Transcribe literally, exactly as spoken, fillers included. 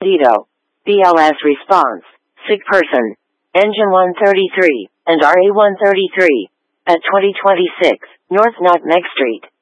Dito. B L S response. Sick person. Engine one thirty-three, and R A one thirty-three. At twenty twenty-six, North Nutmeg Street.